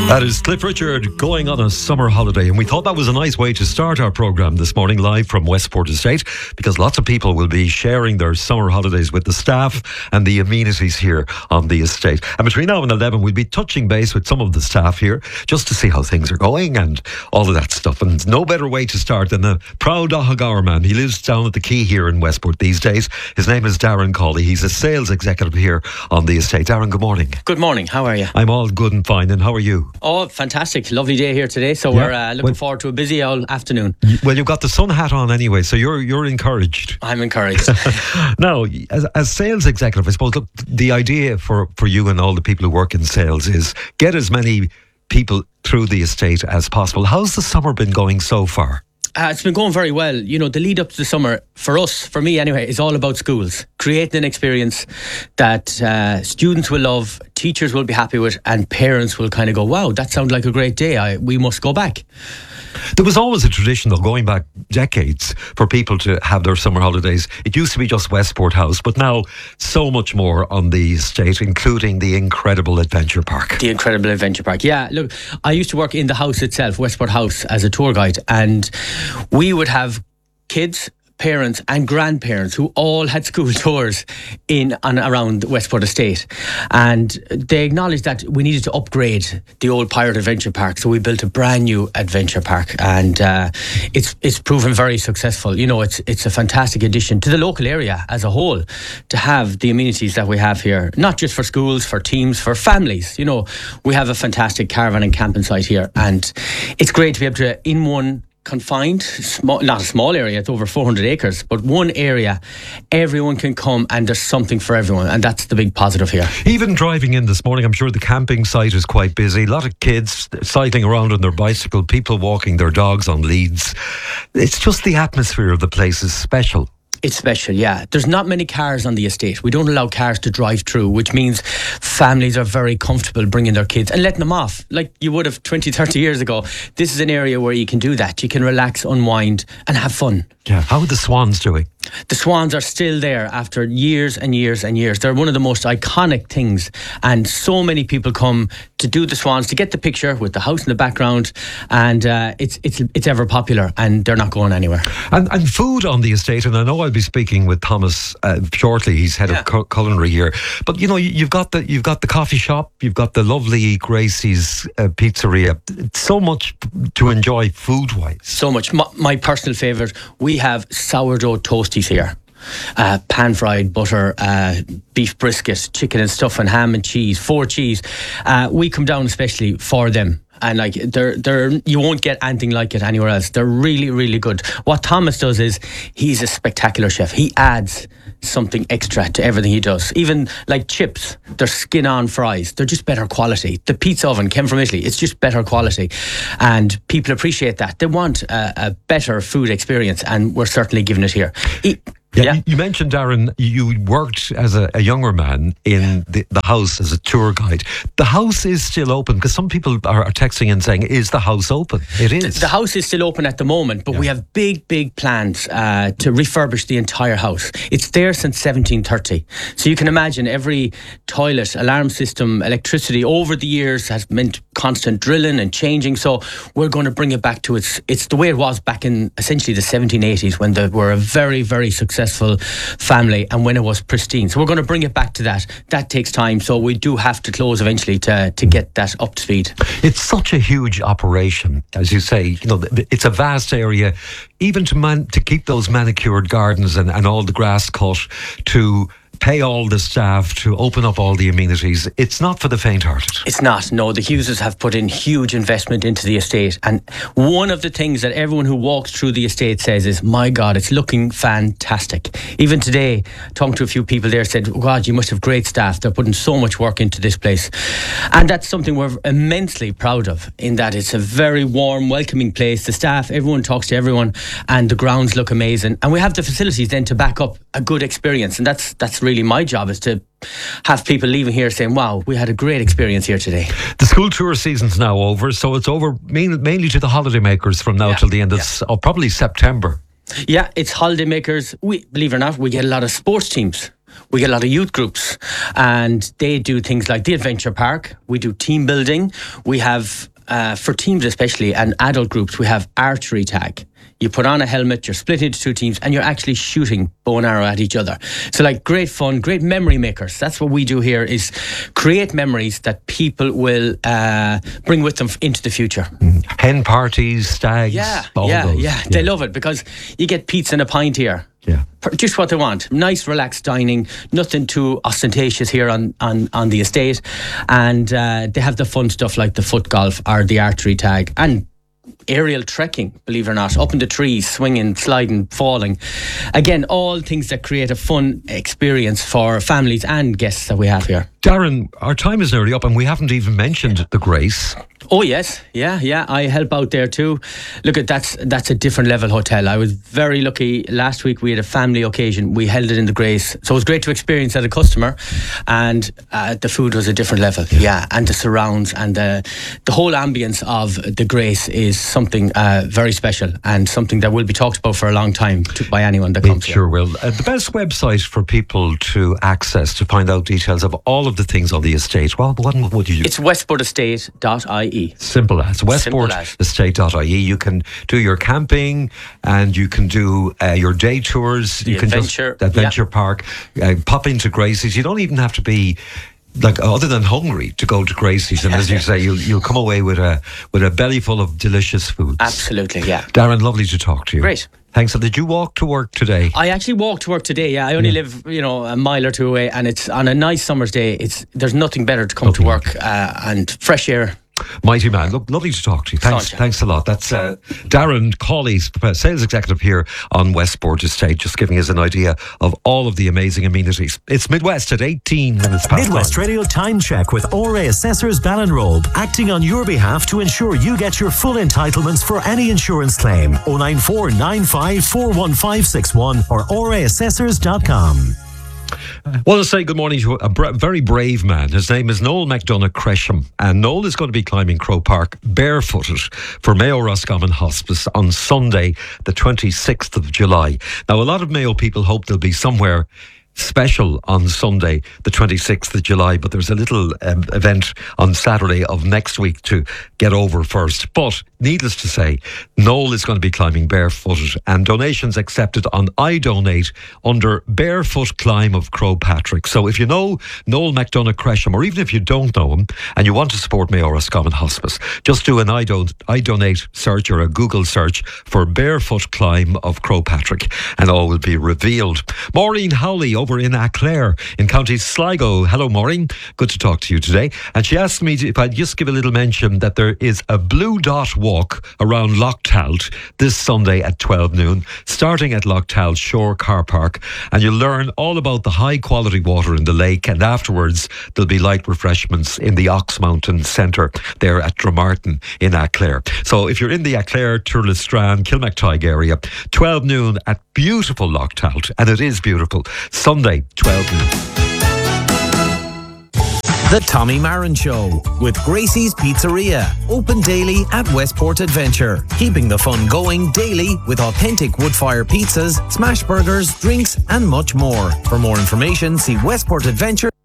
That is Cliff Richard going on a summer holiday, and we thought that was a nice way to start our programme this morning live from Westport Estate, because lots of people will be sharing their summer holidays with the staff and the amenities here on the estate. And between now and 11 we'll be touching base with some of the staff here just to see how things are going and all of that stuff. And no better way to start than a proud Oghagara man. He lives down at the Quay here in Westport these days. His name is Darren Cawley. He's a sales executive here on the estate. Darren, good morning. Good morning. How are you? I'm all good and fine. And how are you? Oh, fantastic. Lovely day here today. So we're looking forward to a busy old afternoon. Well, you've got the sun hat on anyway, so you're encouraged. I'm encouraged. Now, as sales executive, I suppose, look, the idea for you and all the people who work in sales is get as many people through the estate as possible. How's the summer been going so far? It's been going very well. You know, the lead up to the summer, for me anyway, is all about schools. Creating an experience that students will love, teachers will be happy with, and parents will kind of go, wow, that sounds like a great day. We must go back. There was always a tradition, though, going back decades, for people to have their summer holidays. It used to be just Westport House, but now so much more on the estate, including the incredible Adventure Park. The incredible Adventure Park. Yeah, look, I used to work in the house itself, Westport House, as a tour guide, and we would have kids, parents and grandparents who all had school tours in and around Westport Estate, and they acknowledged that we needed to upgrade the old Pirate Adventure Park, so we built a brand new Adventure Park, and it's proven very successful. You know, it's a fantastic addition to the local area as a whole to have the amenities that we have here, not just for schools, for teams, for families. You know, we have a fantastic caravan and camping site here, and it's great to be able to, in one confined, not a small area, it's over 400 acres, but one area, everyone can come and there's something for everyone, and that's the big positive here. Even driving in this morning, I'm sure the camping site is quite busy. A lot of kids cycling around on their bicycle, people walking their dogs on leads. It's just the atmosphere of the place is special. It's special, yeah. There's not many cars on the estate. We don't allow cars to drive through, which means families are very comfortable bringing their kids and letting them off like you would have 20, 30 years ago. This is an area where you can do that. You can relax, unwind and have fun. Yeah. How are the swans doing? The swans are still there after years and years and years. They're one of the most iconic things, and so many people come to do the swans, to get the picture with the house in the background, and it's ever popular, and they're not going anywhere. And food on the estate, and I know I'll be speaking with Thomas shortly. He's head of culinary here. But you know, you've got the coffee shop, you've got the lovely Gracie's pizzeria. It's so much to enjoy food wise. So much. My personal favourite, we have sourdough toasties here. Pan-fried butter, beef brisket, chicken and stuff, and ham and cheese, 4 cheese. We come down especially for them. And like they're you won't get anything like it anywhere else. They're really, really good. What Thomas does is he's a spectacular chef. He adds something extra to everything he does. Even like chips, they're skin-on fries. They're just better quality. The pizza oven came from Italy. It's just better quality, and people appreciate that. They want a better food experience, and we're certainly giving it here. You mentioned, Darren, you worked as a younger man in the house as a tour guide. The house is still open, because some people are texting and saying, is the house open? It is. The house is still open at the moment, but we have big plans to refurbish the entire house. It's there since 1730. So you can imagine every toilet, alarm system, electricity over the years has meant constant drilling and changing. So we're going to bring it back to it's the way it was back in essentially the 1780s, when they were a very, very successful family and when it was pristine. So we're going to bring it back to that. That takes time, so we do have to close eventually to get that up to speed. It's such a huge operation, as you say. You know, it's a vast area, even to keep those manicured gardens and all the grass cut, to pay all the staff, to open up all the amenities. It's not for the faint-hearted. It's not, no. The Hugheses have put in huge investment into the estate, and one of the things that everyone who walks through the estate says is, my God, it's looking fantastic. Even today, talking to a few people there, said, God, you must have great staff. They're putting so much work into this place. And that's something we're immensely proud of, in that it's a very warm, welcoming place. The staff, everyone talks to everyone, and the grounds look amazing. And we have the facilities then to back up a good experience, and that's really my job, is to have people leaving here saying, wow, we had a great experience here today. The school tour season's now over, so it's over mainly to the holidaymakers from now till the end of probably September. Yeah, it's holidaymakers. Believe it or not, we get a lot of sports teams. We get a lot of youth groups, and they do things like the Adventure Park. We do team building. We have, for teams especially, and adult groups, we have archery tag. You put on a helmet, you're split into 2 teams, and you're actually shooting bow and arrow at each other. So like, great fun, great memory makers. That's what we do here, is create memories that people will bring with them into the future. Hen parties, stags, all those. They love it because you get pizza and a pint here. Yeah. Just what they want. Nice, relaxed dining. Nothing too ostentatious here on the estate. And they have the fun stuff like the foot golf or the archery tag, and aerial trekking, believe it or not, up in the trees, swinging, sliding, falling. Again, all things that create a fun experience for families and guests that we have here. Darren, our time is nearly up, and we haven't even mentioned the Grace. Oh yes, yeah. I help out there too. Look, that's a different level hotel. I was very lucky. Last week we had a family occasion. We held it in the Grace, so it was great to experience as a customer. And the food was a different level. Yeah, and the surrounds and the whole ambience of the Grace is something very special, and something that will be talked about for a long time by anyone that comes here. It sure will. The best website for people to access to find out details of all of the things on the estate. Well, what would you use? It's westportestate.ie. Simple as westportestate.ie. You can do your camping, and you can do your day tours. You can adventure park. Pop into Gracie's. You don't even have to be other than hungry to go to Gracie's, and as you say, you'll come away with a belly full of delicious foods. Absolutely, yeah. Darren, lovely to talk to you. Great. Thanks. So did you walk to work today? I actually walked to work today. Yeah, I only live, a mile or two away, and it's on a nice summer's day. There's nothing better to come to work and fresh air. Mighty man. Look, lovely to talk to you. Thanks a lot. That's Darren Cawley, sales executive here on Westport Estate, just giving us an idea of all of the amazing amenities. It's Midwest at 18 minutes past Midwest 9. Radio Time Check with ORA Assessors Ballinrobe, acting on your behalf to ensure you get your full entitlements for any insurance claim. 094 95 41561 or oraassessors.com. I want to say good morning to a very brave man. His name is Noel McDonough Cresham, and Noel is going to be climbing Crow Park barefooted for Mayo Roscommon Hospice on Sunday, the 26th of July. Now, a lot of Mayo people hope they'll be somewhere special on Sunday, the 26th of July, but there's a little event on Saturday of next week to get over first. But needless to say, Noel is going to be climbing barefooted, and donations accepted on iDonate under Barefoot Climb of Crow Patrick. So if you know Noel McDonough Cresham, or even if you don't know him and you want to support Mayo Roscommon Hospice, just do an iDonate search or a Google search for Barefoot Climb of Crow Patrick, and all will be revealed. Maureen Howley over in Aclair in County Sligo. Hello, Maureen. Good to talk to you today. And she asked me if I'd just give a little mention that there is a Blue Dot walk around Lochtalt this Sunday at 12 noon, starting at Lochtalt Shore Car Park. And you'll learn all about the high quality water in the lake. And afterwards, there'll be light refreshments in the Ox Mountain Centre there at Dromartin in Aclair. So if you're in the Aclair, Turlestrand, Kilmactygue area, 12 noon at beautiful Lochtalt. And it is beautiful. Sunday, 12 noon. The Tommy Marin Show with Gracie's Pizzeria. Open daily at Westport Adventure. Keeping the fun going daily with authentic wood-fire pizzas, smash burgers, drinks and much more. For more information, see Westport Adventure.